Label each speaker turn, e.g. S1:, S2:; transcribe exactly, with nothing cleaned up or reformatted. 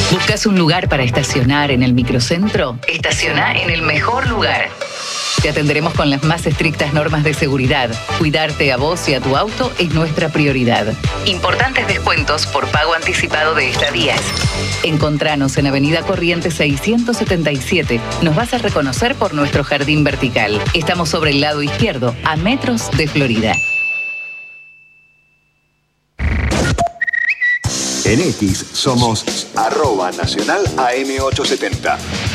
S1: ¿Buscas un lugar para estacionar en el microcentro? Estaciona en el mejor lugar. Te atenderemos con las más estrictas normas de seguridad. Cuidarte a vos y a tu auto es nuestra prioridad. Importantes descuentos por pago anticipado de estadías. Encontranos en Avenida Corrientes seiscientos setenta y siete. Nos vas a reconocer por nuestro jardín vertical. Estamos sobre el lado izquierdo, a metros de Florida.
S2: En X somos arroba nacional A M ochocientos setenta.